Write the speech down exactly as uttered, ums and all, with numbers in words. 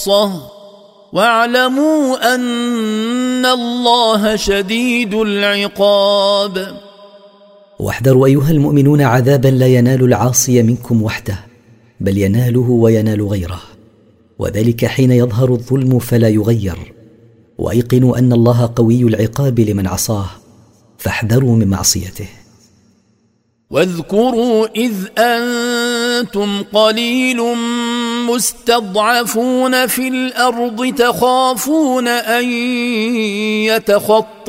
واعلموا أن الله شديد العقاب. واحذروا أيها المؤمنون عذابا لا ينال العاصي منكم وحده، بل يناله وينال غيره، وذلك حين يظهر الظلم فلا يغير. وأيقنوا أن الله قوي العقاب لمن عصاه، فاحذروا من معصيته. واذكروا إذ أنتم قليل مستضعفون في الأرض تخافون أن يتخطفكم